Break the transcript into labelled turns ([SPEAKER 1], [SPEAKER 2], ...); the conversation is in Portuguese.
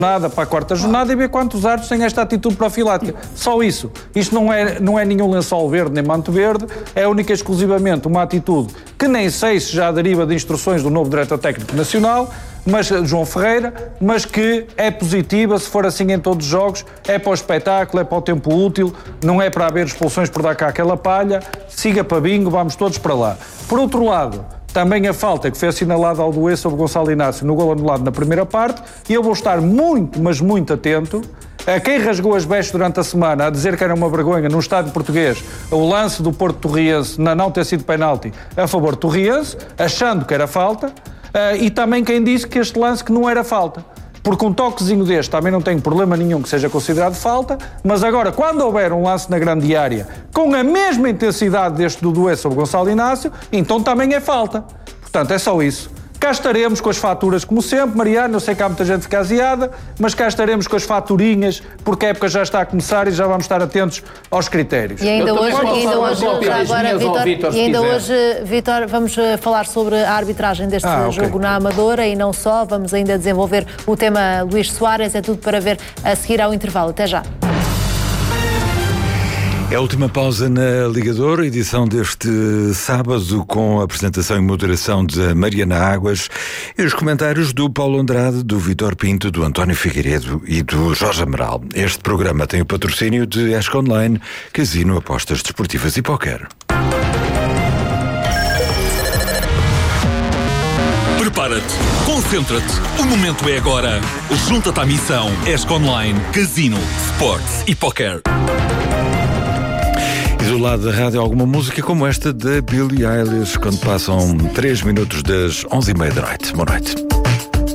[SPEAKER 1] para a quarta jornada e ver quantos árbitros têm esta atitude profilática. Só isso. Isto não é nenhum lençol verde nem manto verde, é única e exclusivamente uma atitude que nem sei se já deriva de instruções do novo Diretor Técnico Nacional, mas João Ferreira, mas que é positiva, se for assim em todos os jogos, é para o espetáculo, é para o tempo útil, não é para haver expulsões por dar cá aquela palha, siga para bingo, vamos todos para lá. Por outro lado, também a falta que foi assinalada ao Doué sobre Gonçalo Inácio no golo anulado na primeira parte, e eu vou estar muito, mas muito atento a quem rasgou as vestes durante a semana a dizer que era uma vergonha no estádio português o lance do Porto Torriense na não ter sido penalti a favor do Torriense, achando que era falta, e também quem disse que este lance que não era falta. Porque um toquezinho deste também não tem problema nenhum que seja considerado falta, mas agora, quando houver um lance na grande área com a mesma intensidade deste do Doué sobre Gonçalo Inácio, então também é falta. Portanto, é só isso. Cá estaremos com as faturas, como sempre, Mariana, eu sei que há muita gente ficaseada, mas cá estaremos com as faturinhas, porque a época já está a começar e já vamos estar atentos aos critérios.
[SPEAKER 2] E ainda hoje, Vítor, vamos falar sobre a arbitragem deste jogo na Amadora e não só, vamos ainda desenvolver o tema Luís Soares, é tudo para ver a seguir ao intervalo. Até já.
[SPEAKER 3] É a última pausa na Ligador, edição deste sábado, com a apresentação e moderação de Mariana Águas e os comentários do Paulo Andrade, do Vítor Pinto, do António Figueiredo e do Jorge Amaral. Este programa tem o patrocínio de ESC Online, Casino, Apostas Desportivas e Póquer.
[SPEAKER 4] Prepara-te, concentra-te, o momento é agora. Junta-te à missão ESC Online, Casino, Sports e Póquer.
[SPEAKER 3] E do lado da rádio alguma música como esta da Billie Eilish, quando passam 3 minutos das 11h30 da noite. Boa noite.